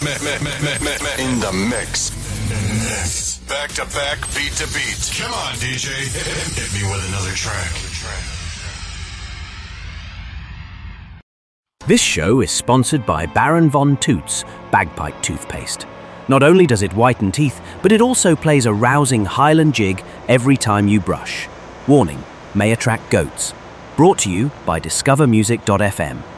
In the mix. Back to back, beat to beat. Come on, DJ. Hit me with another track. This show is sponsored by Baron Von Toots Bagpipe Toothpaste. Not only does it whiten teeth, but it also plays a rousing Highland jig every time you brush. Warning, may attract goats. Brought to you by discovermusic.fm.